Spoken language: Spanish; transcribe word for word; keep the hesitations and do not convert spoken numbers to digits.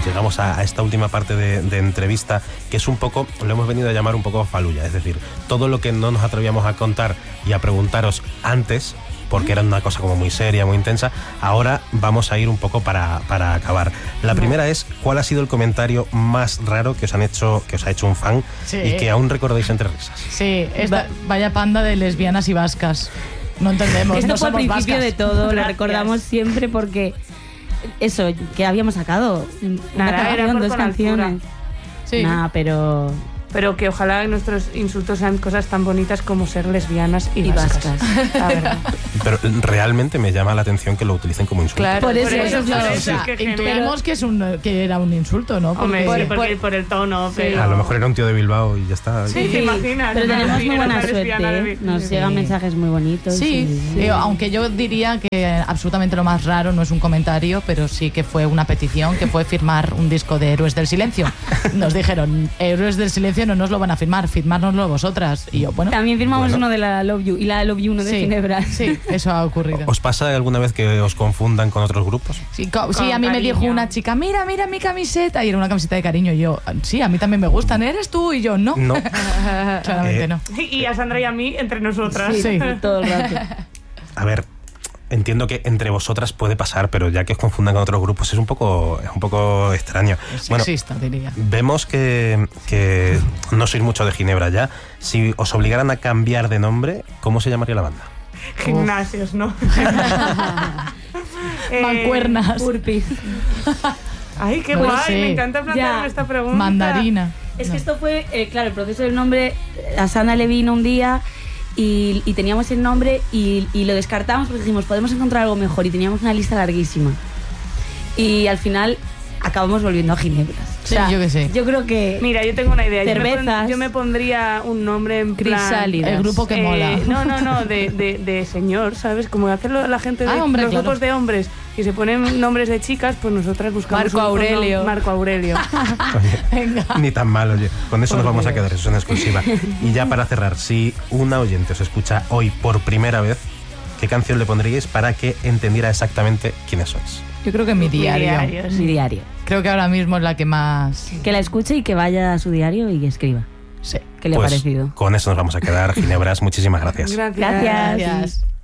llegamos a, a esta última parte de, de entrevista, que es un poco, lo hemos venido a llamar un poco faluya, es decir, todo lo que no nos atrevíamos a contar y a preguntaros antes, porque era una cosa como muy seria, muy intensa, ahora vamos a ir un poco para, para acabar. La primera es, ¿cuál ha sido el comentario más raro que os han hecho, que os ha hecho un fan sí. y que aún recordáis entre risas? Sí, esta, vaya panda de lesbianas y vascas. No entendemos, Esto no fue al somos principio vascas. de todo, lo recordamos siempre porque eso, que habíamos sacado una Nada, canción, era por dos con canciones. altura. Sí. Nada, pero... Pero que ojalá nuestros insultos sean cosas tan bonitas como ser lesbianas y, y vascas. vascas. La verdad. Pero realmente me llama la atención que lo utilicen como insulto. Claro, por eso, por eso, eso, claro, por o eso, sea, es que intuimos que, es un, que era un insulto, ¿no? Hombre, Porque, sí, porque por el tono, pero... A lo mejor era un tío de Bilbao y ya está. Sí, te imaginas. Pero tenemos muy buena suerte, de... ¿eh? Nos sí. llegan mensajes muy bonitos. Sí, y, sí. Eh, aunque yo diría que absolutamente lo más raro no es un comentario, pero sí que fue una petición, que fue firmar un disco de Héroes del Silencio. Nos dijeron, Héroes del Silencio no nos lo van a firmar, firmárnoslo vosotras. Y yo, bueno... También firmamos bueno. uno de la Love You y la Love You uno de sí, Ginebra. Sí, eso ha ocurrido. ¿Os pasa alguna vez que os confundan con otros grupos? Sí, co- Con sí, a mí cariño. me dijo una chica, mira, mira mi camiseta, y era una camiseta de cariño, y yo, sí, a mí también me gustan, ¿eres tú? Y yo, no. No. Claramente Eh, no. Y a Sandra y a mí, entre nosotras. Sí, sí, todo el rato. A ver, entiendo que entre vosotras puede pasar, pero ya que os confundan con otros grupos es un poco, es un poco extraño. Es Bueno, sexista, diría. vemos que, que no sois mucho de Ginebra ya. Si os obligaran a cambiar de nombre, ¿cómo se llamaría la banda? Gimnasios, ¿no? Eh, Mancuernas. Urpis. Ay, qué Bueno, guay, sí. me encanta plantearme Ya. esta pregunta. Mandarina. Es No. que esto fue, eh, claro, el proceso del nombre, a Sandra le vino un día y, y teníamos el nombre y, y lo descartamos porque dijimos, podemos encontrar algo mejor y teníamos una lista larguísima. Y al final acabamos volviendo a Ginebra. Sí, yo qué sé. Yo creo que... Mira, yo tengo una idea. Yo me, pon- Cervezas. yo me pondría un nombre en plan... Crisálidas. El grupo que eh, mola. No, no, no, de, de, de señor, ¿sabes? Como hacerlo la gente de Ah, hombre, los claro. grupos de hombres y se ponen nombres de chicas, pues nosotras buscamos Marco un- un nom- Aurelio. Marco Aurelio. Oye, Venga. ni tan mal, oye. Con eso nos vamos a quedar, eso es una exclusiva. Y ya para cerrar, si una oyente os escucha hoy por primera vez, ¿qué canción le pondríais para que entendiera exactamente quiénes sois? Yo creo que mi diario. diario, Mi diario. Creo que ahora mismo es la que más... Que la escuche y que vaya a su diario y que escriba. Sí. ¿Qué le Pues ha parecido? con eso nos vamos a quedar. Ginebras, muchísimas gracias. Gracias. Gracias. Gracias.